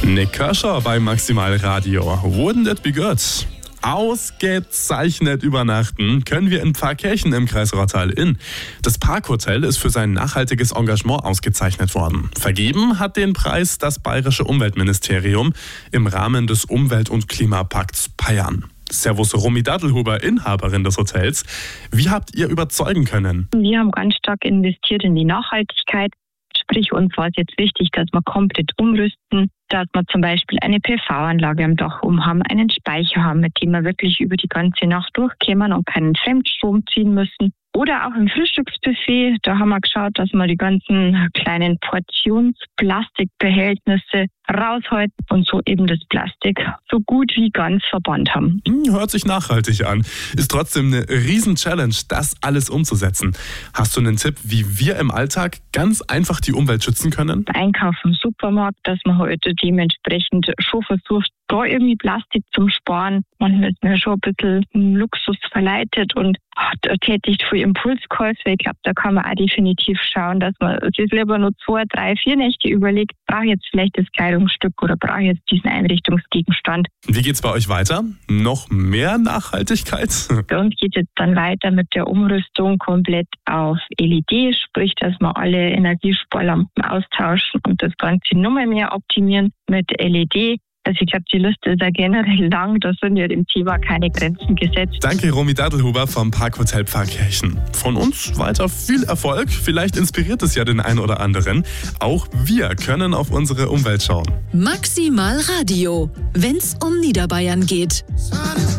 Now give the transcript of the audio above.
Nick Kershaw bei Maximal Radio. Wouldn't it be good? Ausgezeichnet übernachten können wir in Pfarrkirchen im Kreis Rottal-Inn. Das Parkhotel ist für sein nachhaltiges Engagement ausgezeichnet worden. Vergeben hat den Preis das Bayerische Umweltministerium im Rahmen des Umwelt- und Klimapakts Bayern. Servus Romy Dattelhuber, Inhaberin des Hotels. Wie habt ihr überzeugen können? Wir haben ganz stark investiert in die Nachhaltigkeit. Sprich, uns war es jetzt wichtig, dass wir komplett umrüsten, dass wir zum Beispiel eine PV-Anlage am Dach haben, einen Speicher haben, mit dem wir wirklich über die ganze Nacht durchkommen und keinen Fremdstrom ziehen müssen. Oder auch im Frühstücksbuffet, da haben wir geschaut, dass wir die ganzen kleinen Portionsplastikbehältnisse raushalten und so eben das Plastik so gut wie ganz verbannt haben. Hört sich nachhaltig an. Ist trotzdem eine Riesen-Challenge, das alles umzusetzen. Hast du einen Tipp, wie wir im Alltag ganz einfach die Umwelt schützen können? Einkaufen im Supermarkt, dass man heute dementsprechend schon versucht, da irgendwie Plastik zum Sparen. Manchmal ist mir schon ein bisschen Luxus verleitet und tätigt für Impulskäufe. Ich glaube, da kann man auch definitiv schauen, dass man sich lieber nur 2, 3, 4 Nächte überlegt, brauche ich jetzt vielleicht das Kleidungsstück oder brauche ich jetzt diesen Einrichtungsgegenstand. Wie geht's bei euch weiter? Noch mehr Nachhaltigkeit? Bei uns geht es jetzt dann weiter mit der Umrüstung komplett auf LED, sprich, dass wir alle Energiesparlampen austauschen und das Ganze noch mehr optimieren mit LED. Also ich glaube, die Liste ist ja generell lang, da sind ja dem Thema keine Grenzen gesetzt. Danke Romy Dattelhuber vom Parkhotel Pfarrkirchen. Von uns weiter viel Erfolg, vielleicht inspiriert es ja den einen oder anderen. Auch wir können auf unsere Umwelt schauen. Maximal Radio, wenn's um Niederbayern geht.